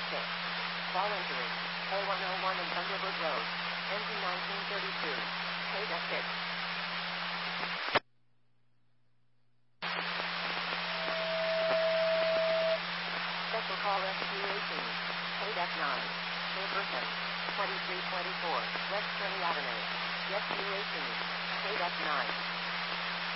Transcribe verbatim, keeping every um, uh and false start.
six. Voluntary. A one oh one and Thunderbird Road. Engine nineteen thirty-two. Paid at six. Special call S Q eighteen. Paid at nine. Person. twenty-three twenty-four. West Trinity Avenue. S Q eighteen. Paid at nine.